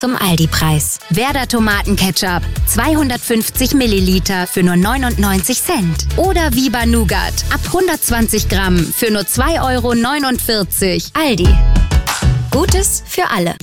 Zum Aldi-Preis. Werder Tomatenketchup 250 Milliliter für nur 99 Cent. Oder Viva Nougat ab 120 Gramm für nur 2,49 €. Aldi. Gutes für alle.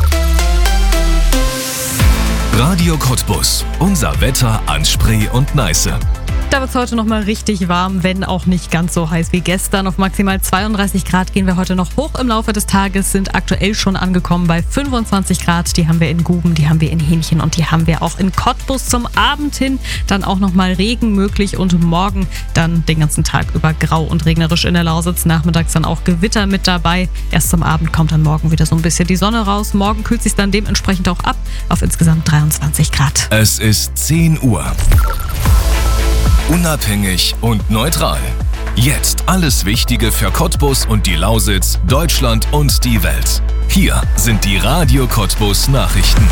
Radio Cottbus. Unser Wetter an Spree und Neiße. Da wird es heute noch mal richtig warm, wenn auch nicht ganz so heiß wie gestern. Auf maximal 32 Grad gehen wir heute noch hoch im Laufe des Tages, sind aktuell schon angekommen bei 25 Grad. Die haben wir in Guben, die haben wir in Hähnchen und die haben wir auch in Cottbus. Zum Abend hin dann auch noch mal Regen möglich und morgen dann den ganzen Tag über grau und regnerisch in der Lausitz. Nachmittags dann auch Gewitter mit dabei. Erst zum Abend kommt dann morgen wieder so ein bisschen die Sonne raus. Morgen kühlt sich dann dementsprechend auch ab auf insgesamt 23 Grad. Es ist 10 Uhr. Unabhängig und neutral. Jetzt alles Wichtige für Cottbus und die Lausitz, Deutschland und die Welt. Hier sind die Radio Cottbus Nachrichten.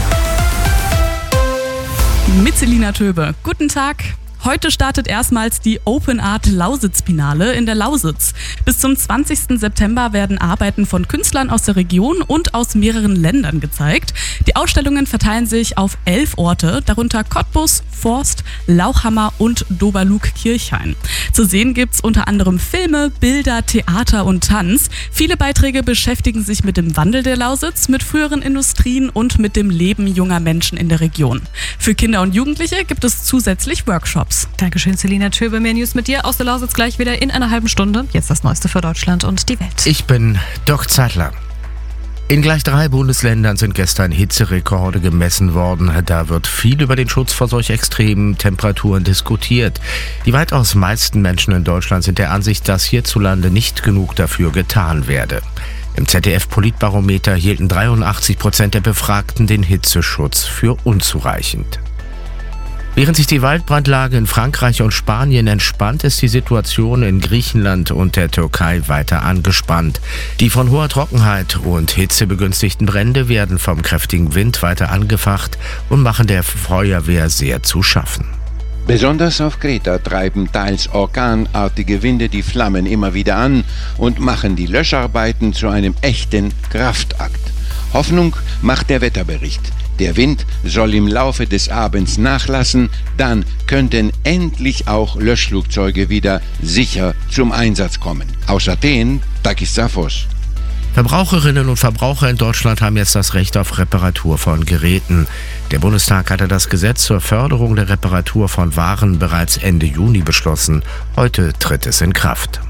Mit Selina Töbe. Guten Tag. Heute startet erstmals die Open Art Lausitz-Biennale in der Lausitz. Bis zum 20. September werden Arbeiten von Künstlern aus der Region und aus mehreren Ländern gezeigt. Die Ausstellungen verteilen sich auf 11 Orte, darunter Cottbus, Forst, Lauchhammer und Doberlug-Kirchhain. Zu sehen gibt's unter anderem Filme, Bilder, Theater und Tanz. Viele Beiträge beschäftigen sich mit dem Wandel der Lausitz, mit früheren Industrien und mit dem Leben junger Menschen in der Region. Für Kinder und Jugendliche gibt es zusätzlich Workshops. Dankeschön, Selina Töbe. Mehr News mit dir aus der Lausitz gleich wieder in einer halben Stunde. Jetzt das Neueste für Deutschland und die Welt. Ich bin Dirk Zeitler. In gleich 3 Bundesländern sind gestern Hitzerekorde gemessen worden. Da wird viel über den Schutz vor solch extremen Temperaturen diskutiert. Die weitaus meisten Menschen in Deutschland sind der Ansicht, dass hierzulande nicht genug dafür getan werde. Im ZDF-Politbarometer hielten 83% der Befragten den Hitzeschutz für unzureichend. Während sich die Waldbrandlage in Frankreich und Spanien entspannt, ist die Situation in Griechenland und der Türkei weiter angespannt. Die von hoher Trockenheit und Hitze begünstigten Brände werden vom kräftigen Wind weiter angefacht und machen der Feuerwehr sehr zu schaffen. Besonders auf Kreta treiben teils orkanartige Winde die Flammen immer wieder an und machen die Löscharbeiten zu einem echten Kraftakt. Hoffnung macht der Wetterbericht. Der Wind soll im Laufe des Abends nachlassen, dann könnten endlich auch Löschflugzeuge wieder sicher zum Einsatz kommen. Aus Athen, Takis Zaphos. Verbraucherinnen und Verbraucher in Deutschland haben jetzt das Recht auf Reparatur von Geräten. Der Bundestag hatte das Gesetz zur Förderung der Reparatur von Waren bereits Ende Juni beschlossen. Heute tritt es in Kraft.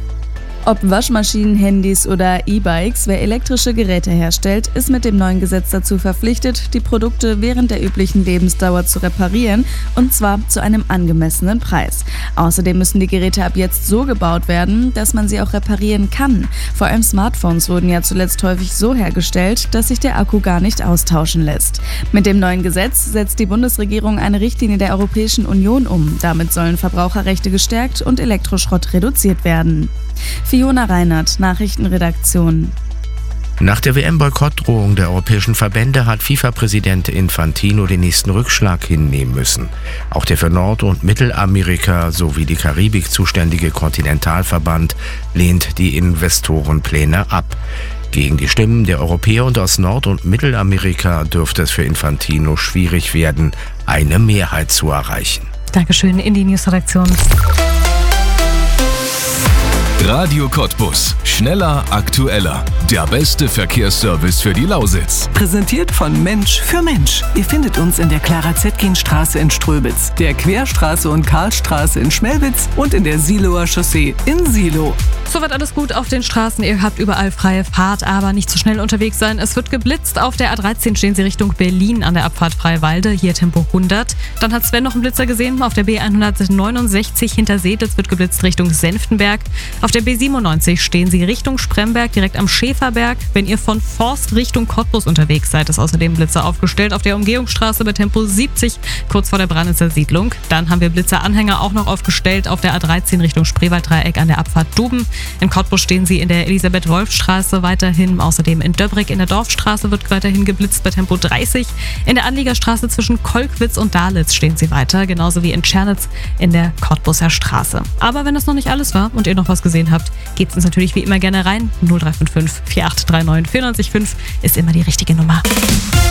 Ob Waschmaschinen, Handys oder E-Bikes, wer elektrische Geräte herstellt, ist mit dem neuen Gesetz dazu verpflichtet, die Produkte während der üblichen Lebensdauer zu reparieren, und zwar zu einem angemessenen Preis. Außerdem müssen die Geräte ab jetzt so gebaut werden, dass man sie auch reparieren kann. Vor allem Smartphones wurden ja zuletzt häufig so hergestellt, dass sich der Akku gar nicht austauschen lässt. Mit dem neuen Gesetz setzt die Bundesregierung eine Richtlinie der Europäischen Union um. Damit sollen Verbraucherrechte gestärkt und Elektroschrott reduziert werden. Fiona Reinhardt, Nachrichtenredaktion. Nach der WM-Boykottdrohung der europäischen Verbände hat FIFA-Präsident Infantino den nächsten Rückschlag hinnehmen müssen. Auch der für Nord- und Mittelamerika sowie die Karibik zuständige Kontinentalverband lehnt die Investorenpläne ab. Gegen die Stimmen der Europäer und aus Nord- und Mittelamerika dürfte es für Infantino schwierig werden, eine Mehrheit zu erreichen. Dankeschön in die Newsredaktion. Radio Cottbus. Schneller, aktueller. Der beste Verkehrsservice für die Lausitz. Präsentiert von Mensch für Mensch. Ihr findet uns in der Clara-Zetkin-Straße in Ströbitz, der Querstraße und Karlstraße in Schmelwitz und in der Siloer Chaussee in Silo. Soweit alles gut auf den Straßen. Ihr habt überall freie Fahrt, aber nicht zu schnell unterwegs sein. Es wird geblitzt. Auf der A13 stehen Sie Richtung Berlin an der Abfahrt Freiwalde. Hier Tempo 100. Dann hat Sven noch einen Blitzer gesehen. Auf der B169 hinter Sedlitz wird geblitzt Richtung Senftenberg. Auf der B97 stehen Sie Richtung Spremberg, direkt am Schäferberg. Wenn ihr von Forst Richtung Cottbus unterwegs seid, ist außerdem Blitzer aufgestellt. Auf der Umgehungsstraße bei Tempo 70, kurz vor der Brandnitzer Siedlung. Dann haben wir Blitzeranhänger auch noch aufgestellt auf der A13 Richtung Spreewalddreieck an der Abfahrt Duben. In Cottbus stehen Sie in der Elisabeth-Wolf-Straße weiterhin. Außerdem in Döbrick in der Dorfstraße wird weiterhin geblitzt bei Tempo 30. In der Anliegerstraße zwischen Kolkwitz und Dalitz stehen Sie weiter. Genauso wie in Tschernitz in der Cottbuser Straße. Aber wenn das noch nicht alles war und ihr noch was gesehen habt, gebt uns natürlich wie immer gerne rein. 0355 4839 94,5 ist immer die richtige Nummer.